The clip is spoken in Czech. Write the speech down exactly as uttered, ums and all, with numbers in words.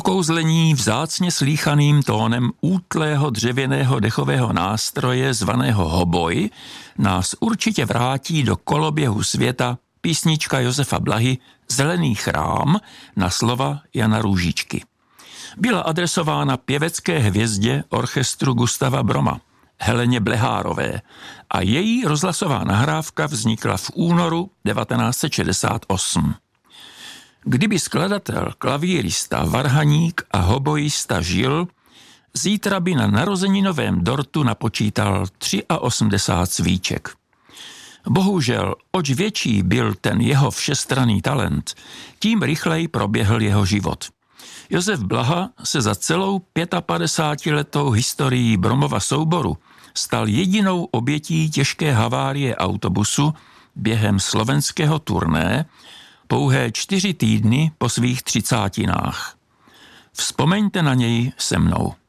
okouzlení vzácně slýchaným tónem útlého dřevěného dechového nástroje zvaného hoboj nás určitě vrátí do koloběhu světa písnička Josefa Blahy Zelený chrám na slova Jana Růžičky. Byla adresována pěvecké hvězdě orchestru Gustava Broma, Heleně Blehárové, a její rozhlasová nahrávka vznikla v únoru devatenáct set šedesát osm. Kdyby skladatel, klavírista, varhaník a hobojista žil, zítra by na narozeninovém dortu napočítal osmdesát tři svíček. Bohužel, oč větší byl ten jeho všestranný talent, tím rychleji proběhl jeho život. Josef Blaha se za celou pětapadesátiletou historií Bromova souboru stal jedinou obětí těžké havárie autobusu během slovenského turné pouhé čtyři týdny po svých třicátinách. Vzpomeňte na něj se mnou.